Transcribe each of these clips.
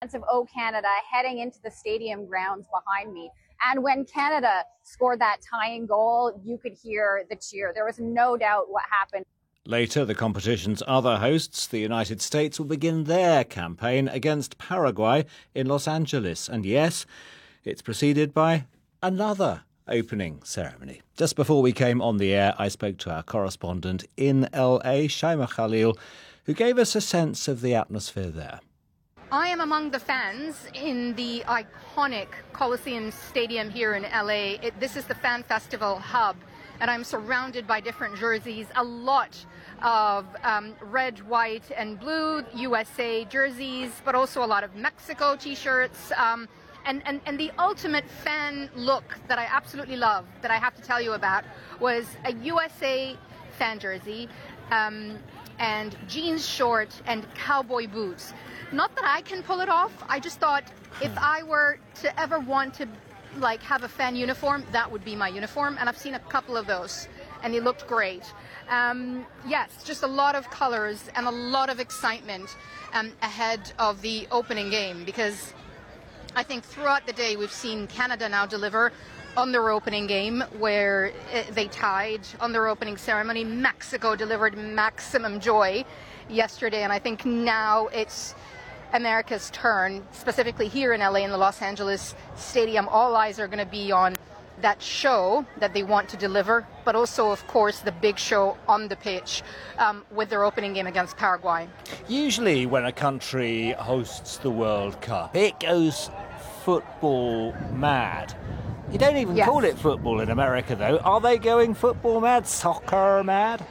fans of O Canada heading into the stadium grounds behind me. And when Canada scored that tying goal, you could hear the cheer. There was no doubt what happened. Later, the competition's other hosts, the United States, will begin their campaign against Paraguay in Los Angeles. And yes, it's preceded by another opening ceremony. Just before we came on the air, I spoke to our correspondent in LA, Shaima Khalil, who gave us a sense of the atmosphere there. I am among the fans in the iconic Coliseum Stadium here in LA. This is the Fan Festival hub, and I'm surrounded by different jerseys, a lot of red, white, and blue USA jerseys, but also a lot of Mexico t-shirts. And the ultimate fan look that I absolutely love, that I have to tell you about, was a USA fan jersey and jeans short and cowboy boots. Not that I can pull it off. I just thought if I were to ever want to have a fan uniform, that would be my uniform. And I've seen a couple of those and they looked great. Yes, just a lot of colors and a lot of excitement ahead of the opening game, because I think throughout the day we've seen Canada now deliver on their opening game where they tied on their opening ceremony. Mexico delivered maximum joy yesterday, and I think now it's America's turn, specifically here in LA in the Los Angeles Stadium. All eyes are going to be on that show that they want to deliver, but also, of course, the big show on the pitch with their opening game against Paraguay. Usually when a country hosts the World Cup, it goes football mad. You don't even call it football in America, though. Are they going football mad, soccer mad?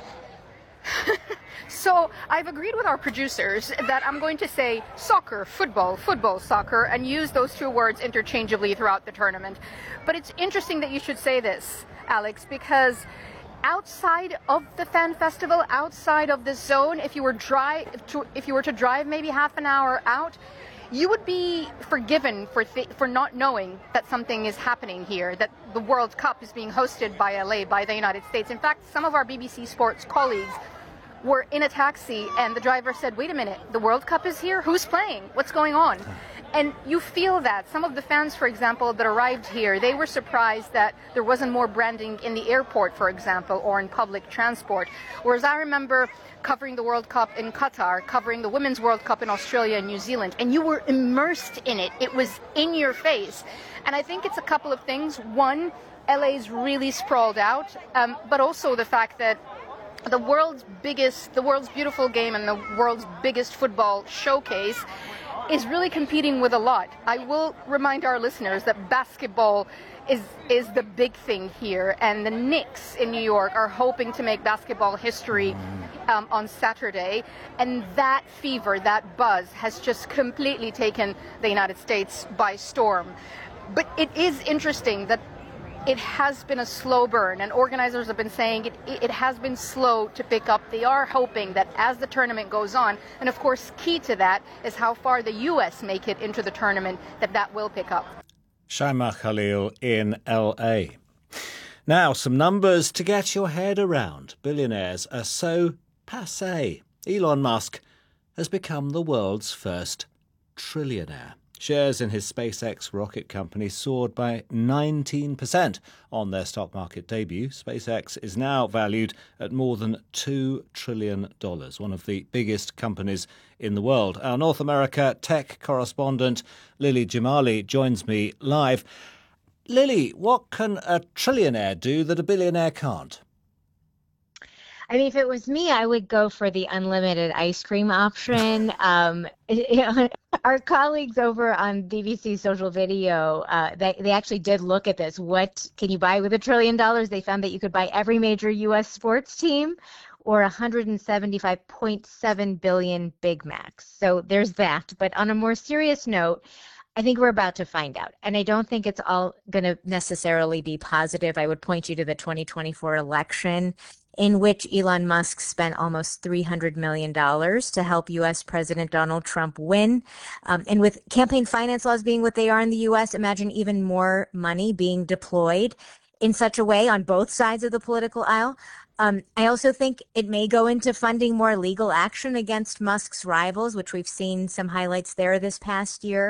So I've agreed with our producers that I'm going to say soccer, football, soccer, and use those two words interchangeably throughout the tournament. But it's interesting that you should say this, Alex, because outside of the fan festival, outside of this zone, if you were to drive maybe half an hour out, you would be forgiven for not knowing that something is happening here, that the World Cup is being hosted by LA, by the United States. In fact, some of our BBC Sports colleagues were in a taxi and the driver said, wait a minute, the World Cup is here? Who's playing? What's going on? And you feel that. Some of the fans, for example, that arrived here, they were surprised that there wasn't more branding in the airport, for example, or in public transport. Whereas I remember covering the World Cup in Qatar, covering the Women's World Cup in Australia and New Zealand, and you were immersed in it. It was in your face. And I think it's a couple of things. One, LA's really sprawled out, but also the fact that the world's beautiful game and the world's biggest football showcase is really competing with a lot. I will remind our listeners that basketball is the big thing here, and the Knicks in New York are hoping to make basketball history on Saturday, and that fever, that buzz has just completely taken the United States by storm. But it is interesting that it has been a slow burn, and organizers have been saying it has been slow to pick up. They are hoping that as the tournament goes on, and of course key to that is how far the U.S. make it into the tournament, that will pick up. Shaima Khalil in LA. Now, some numbers to get your head around. Billionaires are so passé. Elon Musk has become the world's first trillionaire. Shares in his SpaceX rocket company soared by 19% on their stock market debut. SpaceX is now valued at more than $2 trillion, one of the biggest companies in the world. Our North America tech correspondent Lily Jamali joins me live. Lily, what can a trillionaire do that a billionaire can't? I mean, if it was me, I would go for the unlimited ice cream option. Our colleagues over on BBC Social Video, they actually did look at this. What can you buy with $1 trillion? They found that you could buy every major U.S. sports team or 175.7 billion Big Macs. So there's that. But on a more serious note, I think we're about to find out. And I don't think it's all going to necessarily be positive. I would point you to the 2024 election, in which Elon Musk spent almost $300 million to help U.S. President Donald Trump win. And with campaign finance laws being what they are in the U.S., imagine even more money being deployed in such a way on both sides of the political aisle. I also think it may go into funding more legal action against Musk's rivals, which we've seen some highlights there this past year.